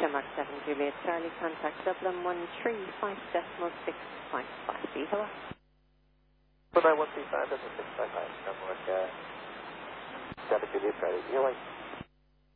Denmark 7 Juliet Charlie, contact Dublin 135.655. Be hello. 9135.655, Denmark 7 Juliet Charlie, healing.